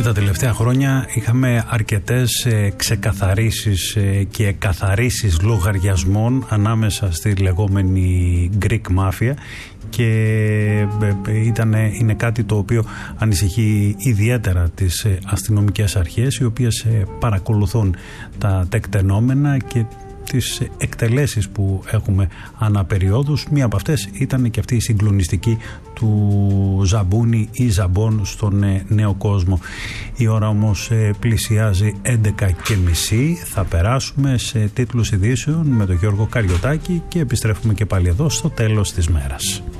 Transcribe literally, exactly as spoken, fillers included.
τα τελευταία χρόνια είχαμε αρκετές ε, ξεκαθαρίσεις ε, και καθαρίσεις λογαριασμών ανάμεσα στη λεγόμενη Greek Mafia και ε, ήταν, είναι κάτι το οποίο ανησυχεί ιδιαίτερα τις ε, αστυνομικές αρχές, οι οποίες ε, παρακολουθούν τα τεκτενόμενα και τις εκτελέσεις που έχουμε αναπεριόδους. Μία από αυτές ήταν και αυτή η συγκλονιστική του Ζαμπούνι ή Ζαμπόν στον Νέο Κόσμο. Η ώρα όμως πλησιάζει έντεκα και μισή. Θα περάσουμε σε τίτλους ειδήσεων με τον Γιώργο Καριωτάκη και επιστρέφουμε και πάλι εδώ στο τέλος της μέρας.